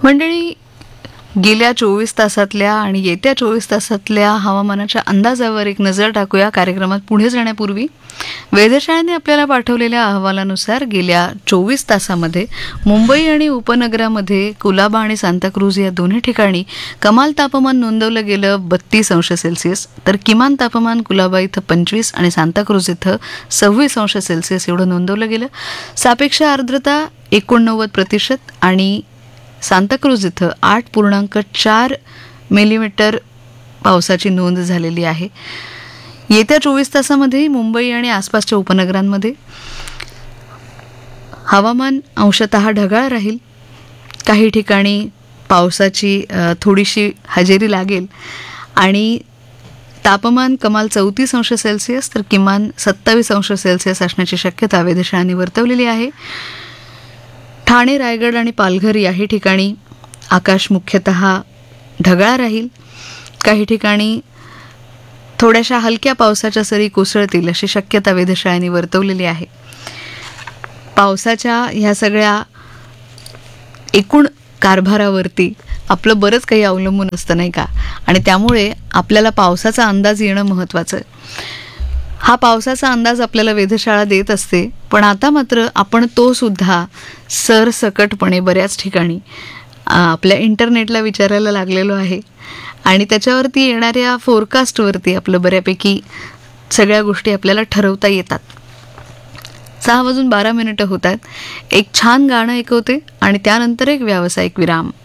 मंडळी, गेल्या 24 तासातल्या आणि येत्या 24 तासातल्या हवामानाच्या अंदाजावर एक नजर टाकूया कार्यक्रमात पुढे जाण्यापूर्वी. वेधशाळेने आपल्याला पाठवलेल्या अहवालानुसार गेल्या 24 तासामध्ये मुंबई आणि उपनगरामध्ये कुलाबा आणि सांताक्रूज या दोन्ही ठिकाणी कमाल तापमान नोंदवलं गेलं 32 अंश सेल्सिअस, तर किमान तापमान कुलाबा इथं 25 आणि सांताक्रूज इथं 26 अंश सेल्सिअस एवढं नोंदवलं गेलं. सापेक्ष आर्द्रता 89% आणि सांताक्रूज इथं 8.4 मिलीमीटर पावसाची नोंद झालेली आहे. येत्या 24 तासामध्ये मुंबई आणि आसपासच्या उपनगरांमध्ये हवामान अंशतः ढगाळ राहील. काही ठिकाणी पावसाची थोडीशी हजेरी लागेल आणि तापमान कमाल 34 अंश सेल्सिअस तर किमान 27 अंश सेल्सिअस असण्याची शक्यता वेधशाळेने वर्तवलेली आहे. ठाणे, रायगड आणि पालघर याही ठिकाणी आकाश मुख्यतः ढगाळ राहील. काही ठिकाणी थोड्याशा हलक्या पावसाच्या सरी कोसळतील अशी शक्यता वेधशाळेने वर्तवलेली आहे. पावसाच्या ह्या सगळ्या एकूण कारभारावरती आपलं बरंच काही अवलंबून असतं, नाही का? आणि त्यामुळे आपल्याला पावसाचा अंदाज येणं महत्त्वाचं आहे. हा पावसाचा अंदाज आपल्याला वेधशाळा देत असते, पण आता मात्र आपण तो सुद्धा सरसकटपणे बऱ्याच ठिकाणी आपल्या इंटरनेटला विचारायला लागलेलो आहे आणि त्याच्यावरती येणाऱ्या फोरकास्टवरती आपलं बऱ्यापैकी सगळ्या गोष्टी आपल्याला ठरवता येतात. 6:12 होत आहेत. एक छान गाणं ऐकवते आणि त्यानंतर एक व्यावसायिक विराम.